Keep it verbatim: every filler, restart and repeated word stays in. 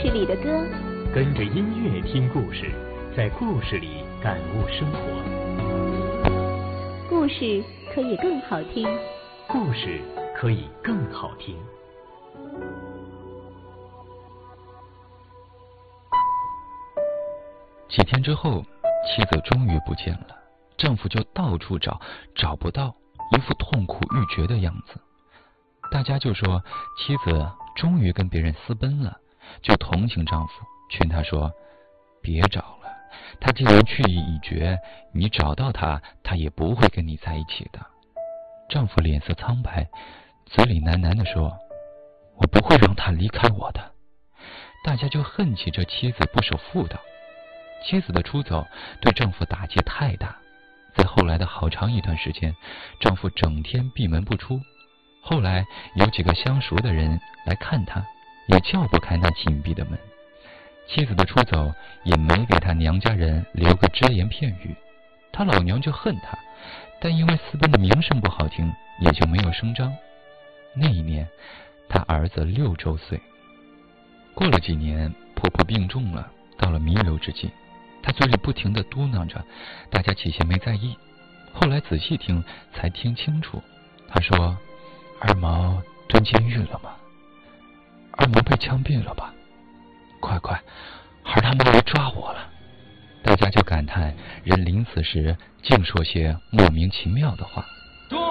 事里的歌， 跟着音乐听故事，在故事里感悟生活。 故事可以更好听， 故事可以更好听。 几天之后，妻子终于不见了，丈夫就到处找，找不到，一副痛苦欲绝的样子。大家就说妻子终于跟别人私奔了，就同情丈夫，劝他说别找了，他既然去意已决，你找到他，他也不会跟你在一起的。丈夫脸色苍白，嘴里喃喃地说，我不会让他离开我的。大家就恨起这妻子不守妇道。妻子的出走对丈夫打击太大，在后来的好长一段时间，丈夫整天闭门不出。后来有几个相熟的人来看他，也撬不开那紧闭的门。妻子的出走也没给他娘家人留个只言片语，他老娘就恨他，但因为私奔的名声不好听，也就没有声张。那一年他儿子六周岁。过了几年，婆婆病重了，到了弥留之际，她嘴里不停地嘟囔着，大家起先没在意，后来仔细听才听清楚。她说，二毛蹲监狱了吗？二毛被枪毙了吧？快快，孩他妈来抓我了！大家就感叹人临死时净说些莫名其妙的话。